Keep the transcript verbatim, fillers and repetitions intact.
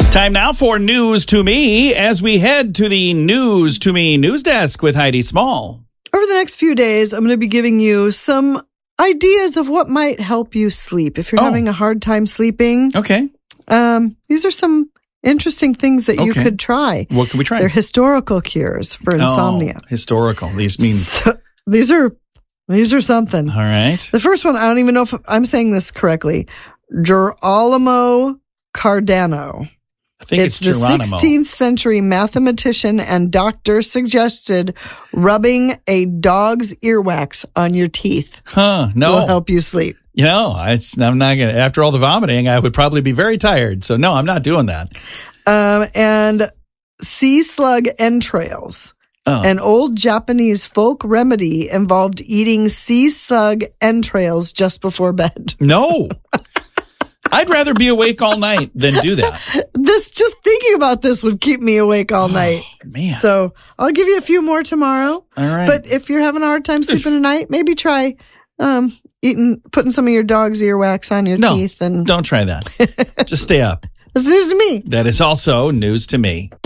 Time now for News to Me as we head to the News to Me news desk with Heidi Small. Over the next few days, I'm going to be giving you some ideas of what might help you sleep. If you're Oh. having a hard time sleeping, Okay. um, these are some interesting things that you Okay. could try. What can we try? They're historical cures for insomnia. Oh, historical. These mean. So, these are these are something. All right. The first one, I don't even know if I'm saying this correctly. Girolamo Cardano. I think It's, it's, the Geronimo. sixteenth century mathematician and doctor suggested rubbing a dog's earwax on your teeth Huh. No. will help you sleep. You know, it's, I'm not going to. After all the vomiting, I would probably be very tired. So, no, I'm not doing that. Um, and sea slug entrails. Oh. An old Japanese folk remedy involved eating sea slug entrails just before bed. No. I'd rather be awake all night than do that. This, just thinking about this would keep me awake all night. Man. So I'll give you a few more tomorrow. All right. But if you're having a hard time sleeping at night, maybe try um, eating, putting some of your dog's earwax on your no, teeth. And don't try that. Just stay up. that's news to me. That is also news to me.